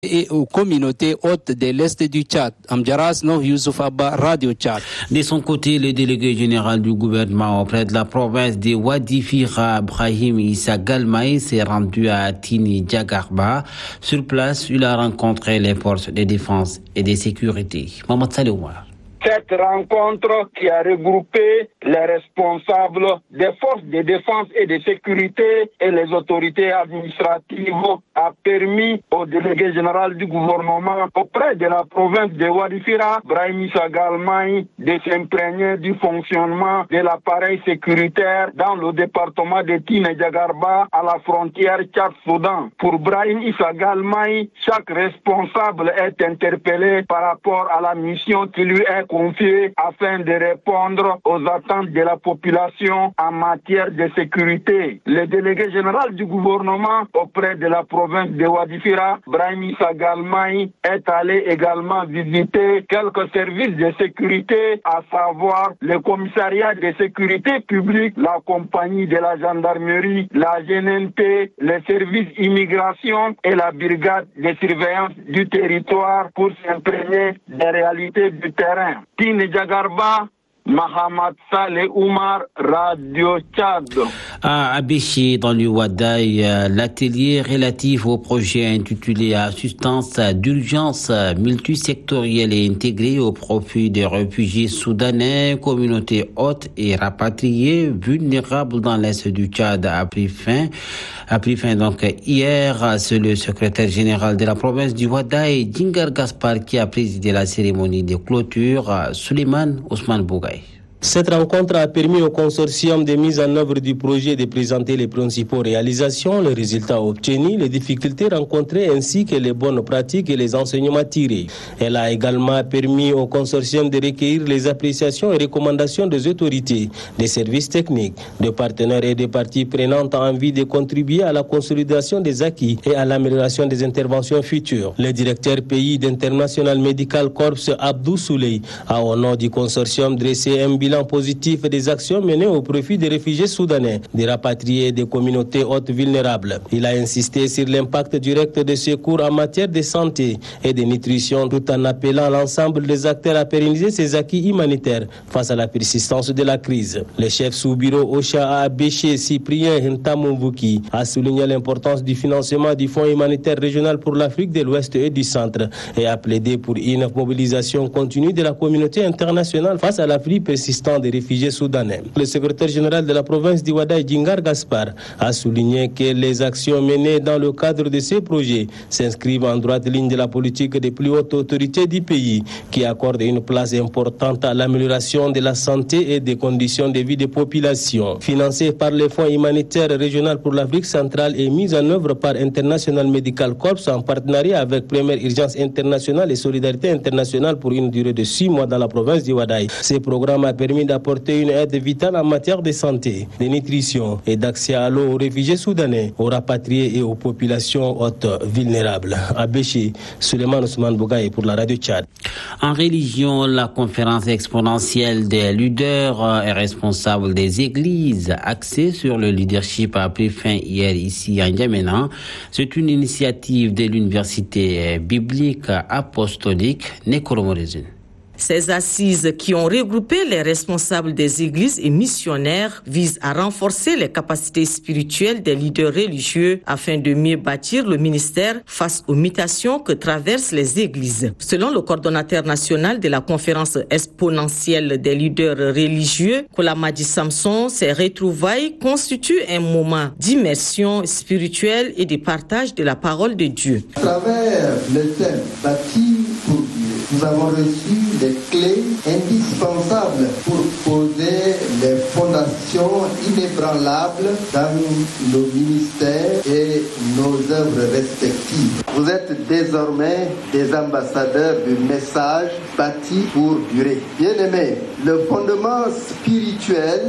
et aux communautés hautes de l'Est du Tchad. Amjaras Noh Youssouf Abba, Radio Tchad. De son côté, le délégué général du gouvernement auprès de la province de Wadifira, Brahim Issa Galmaï, s'est rendu à Tini Djagarba. Sur place, il a rencontré les forces de défense et de sécurité. Mohamed Saloumar. Cette rencontre qui a regroupé les responsables des forces de défense et de sécurité et les autorités administratives a permis au délégué général du gouvernement auprès de la province de Wadifira, Brahim Issa Galmaï, de s'imprégner du fonctionnement de l'appareil sécuritaire dans le département de Tine Djagarba à la frontière Tchad-Soudan. Pour Brahim Issa Galmaï, chaque responsable est interpellé par rapport à la mission qui lui est confiée afin de répondre aux attentes de la population en matière de sécurité. Le délégué général du gouvernement auprès de la province de Wadifira, Brahim Issa Galmaï, est allé également visiter quelques services de sécurité, à savoir le commissariat de sécurité publique, la compagnie de la gendarmerie, la GNNP, les services immigration et la brigade de surveillance du territoire pour s'imprégner des réalités du terrain. Tine Djagarba, Mahamad Saleh Oumar, Radio Tchad. À Abéché, dans le Wadaï, l'atelier relatif au projet intitulé Assistance d'urgence multisectorielle et intégrée au profit des réfugiés soudanais, communautés hautes et rapatriés vulnérables dans l'est du Tchad a pris fin donc hier. C'est le secrétaire général de la province du Wadaï, Djingar Gaspar, qui a présidé la cérémonie de clôture. Suleiman Ousmane Bougaï. Cette rencontre a permis au consortium de mise en œuvre du projet de présenter les principaux réalisations, les résultats obtenus, les difficultés rencontrées ainsi que les bonnes pratiques et les enseignements tirés. Elle a également permis au consortium de recueillir les appréciations et recommandations des autorités, des services techniques, de partenaires et des parties prenantes en vue de contribuer à la consolidation des acquis et à l'amélioration des interventions futures. Le directeur pays d'International Medical Corps, Abdou Souley, a au nom du consortium dressé un bilan positif des actions menées au profit des réfugiés soudanais, des rapatriés et des communautés hautes vulnérables. Il a insisté sur l'impact direct des secours en matière de santé et de nutrition, tout en appelant l'ensemble des acteurs à pérenniser ces acquis humanitaires face à la persistance de la crise. Le chef sous-bureau OCHA à Abéché, Cyprien Ntamouvuki, a souligné l'importance du financement du Fonds humanitaire régional pour l'Afrique de l'Ouest et du Centre et a plaidé pour une mobilisation continue de la communauté internationale face à l'afflux persistant des réfugiés soudanais. Le secrétaire général de la province d'Iwadaï, Djingar Gaspar, a souligné que les actions menées dans le cadre de ces projets s'inscrivent en droite ligne de la politique des plus hautes autorités du pays, qui accorde une place importante à l'amélioration de la santé et des conditions de vie des populations. Financé par le Fonds humanitaire régional pour l'Afrique centrale et mis en œuvre par International Medical Corps en partenariat avec Première Urgence Internationale et Solidarité Internationale pour une durée de 6 mois dans la province d'Iwadaï. Ces programmes a permis d'apporter une aide vitale en matière de santé, de nutrition et d'accès à l'eau aux réfugiés soudanais, aux rapatriés et aux populations hautes vulnérables. À Béché, Suleiman Ousmane Bougaï pour la Radio Tchad. En religion, la conférence exponentielle des leaders et responsables des églises axée sur le leadership a pris fin hier ici à N'Djamena. C'est une initiative de l'université biblique apostolique Nécolomorézine. Ces assises qui ont regroupé les responsables des églises et missionnaires visent à renforcer les capacités spirituelles des leaders religieux afin de mieux bâtir le ministère face aux mutations que traversent les églises. Selon le coordonnateur national de la conférence exponentielle des leaders religieux, Kolamadi Samson, ces retrouvailles constituent un moment d'immersion spirituelle et de partage de la parole de Dieu. À travers le thème bâti pour Dieu, nous avons reçu les clés indispensables pour poser les fondations inébranlables dans nos ministères et nos œuvres respectives. Vous êtes désormais des ambassadeurs du message bâti pour durer. Bien-aimés, le fondement spirituel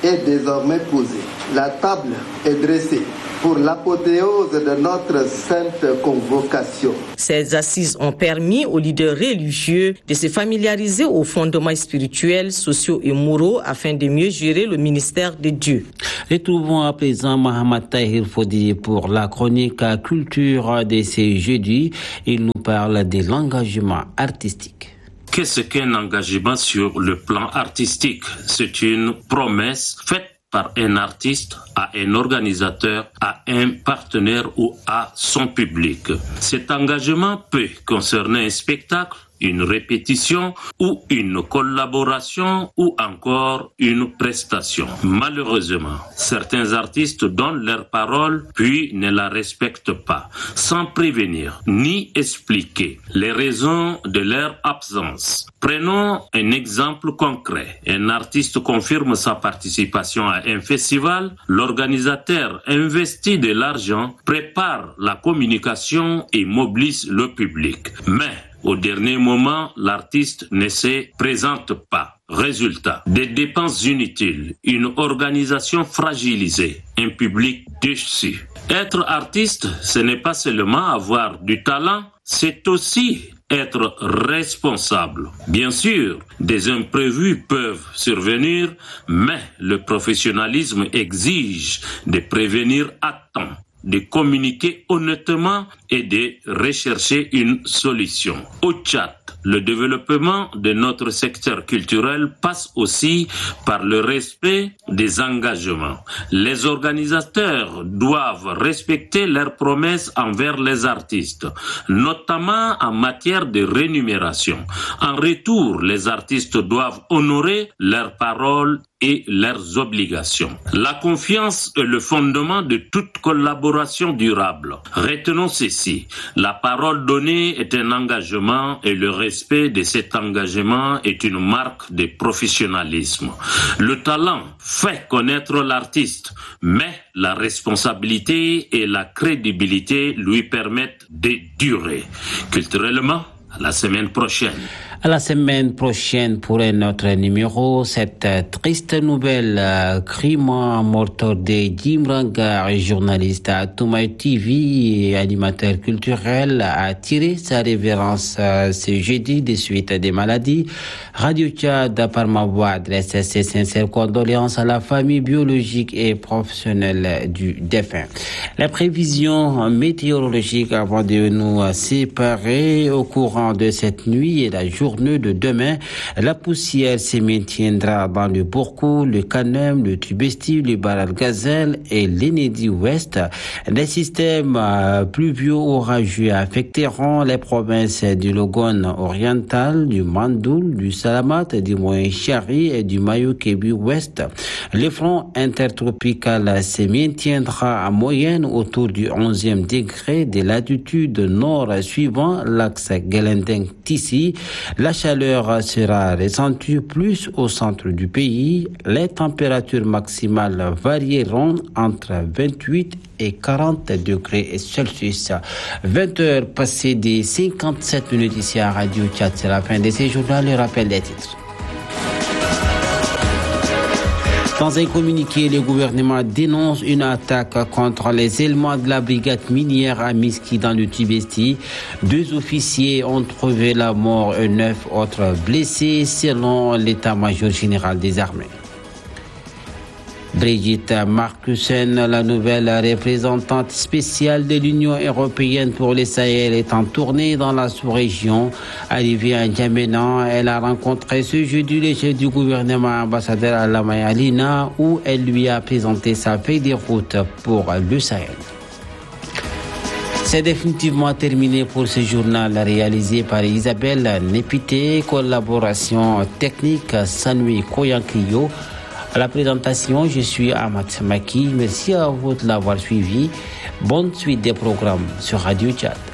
est désormais posée. La table est dressée pour l'apothéose de notre sainte convocation. Ces assises ont permis aux leaders religieux de se familiariser aux fondements spirituels, sociaux et moraux afin de mieux gérer le ministère de Dieu. Retrouvons à présent Mohamed Tahir Fodi pour la chronique culture de ce jeudi. Il nous parle de l'engagement artistique. Qu'est-ce qu'un engagement sur le plan artistique? C'est une promesse faite par un artiste à un organisateur, à un partenaire ou à son public. Cet engagement peut concerner un spectacle, une répétition ou une collaboration ou encore une prestation. Malheureusement, certains artistes donnent leur parole puis ne la respectent pas, sans prévenir ni expliquer les raisons de leur absence. Prenons un exemple concret. Un artiste confirme sa participation à un festival. L'organisateur investit de l'argent, prépare la communication et mobilise le public. Mais au dernier moment, l'artiste ne se présente pas. Résultat, des dépenses inutiles, une organisation fragilisée, un public déçu. Être artiste, ce n'est pas seulement avoir du talent, c'est aussi être responsable. Bien sûr, des imprévus peuvent survenir, mais le professionnalisme exige de prévenir à temps, de communiquer honnêtement et de rechercher une solution. Au Tchad, le développement de notre secteur culturel passe aussi par le respect des engagements. Les organisateurs doivent respecter leurs promesses envers les artistes, notamment en matière de rémunération. En retour, les artistes doivent honorer leurs paroles et leurs obligations. La confiance est le fondement de toute collaboration durable. Retenons ceci, la parole donnée est un engagement et le respect de cet engagement est une marque de professionnalisme. Le talent fait connaître l'artiste, mais la responsabilité et la crédibilité lui permettent de durer. Culturellement, à la semaine prochaine. À la semaine prochaine pour un autre numéro, cette triste nouvelle, crime mortel de Jim Ranga, journaliste à Toumaï TV et animateur culturel, a attiré sa révérence ce jeudi des suites des maladies. Radio Tchad, par ma voix, adresse ses sincères condoléances à la famille biologique et professionnelle du défunt. Les prévisions météorologiques avant de nous séparer au courant de cette nuit et la journée de demain, la poussière se maintiendra dans le Bourkou, le Kanem, le Tibesti, le Baral Gazelle et l'Enedi Ouest. Des systèmes pluvieux orageux affecteront les provinces du Logone oriental, du Mandoul, du Salamat, du Moyen Chari et du Mayo-Kébi Ouest. Le front intertropical se maintiendra en moyenne autour du 11e degré de latitude nord suivant l'axe Gelendeng-Tissi. La chaleur sera ressentie plus au centre du pays. Les températures maximales varieront entre 28 et 40 degrés Celsius. 20 heures passées des 57 minutes ici à Radio Tchad. C'est la fin de ces journaux. Le rappel des titres. Dans un communiqué, le gouvernement dénonce une attaque contre les éléments de la brigade minière à Miski dans le Tibesti. 2 officiers ont trouvé la mort et 9 autres blessés selon l'état-major général des armées. Brigitte Markussen, la nouvelle représentante spéciale de l'Union européenne pour le Sahel, est en tournée dans la sous-région. Arrivée à N'Djamena, elle a rencontré ce jeudi le chef du gouvernement, ambassadeur Alamay Alina, où elle lui a présenté sa feuille de route pour le Sahel. C'est définitivement terminé pour ce journal réalisé par Isabelle Népité, collaboration technique Sanui Koyankriyo. À la présentation, je suis Ahmad Maki. Merci à vous de l'avoir suivi. Bonne suite des programmes sur Radio Tchad.